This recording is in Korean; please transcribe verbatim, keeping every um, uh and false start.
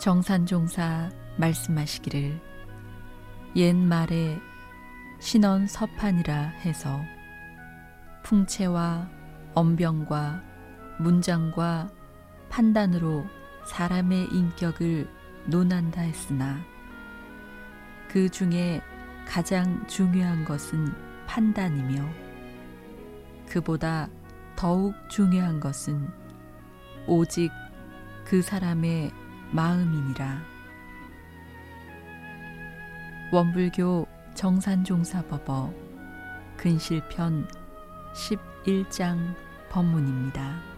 정산종사 말씀하시기를 옛말에 신언 서판이라 해서 풍채와 언병과 문장과 판단으로 사람의 인격을 논한다 했으나 그 중에 가장 중요한 것은 판단이며 그보다 더욱 중요한 것은 오직 그 사람의 마음이니라. 원불교 정산종사법어 근실편 십일 장 법문입니다.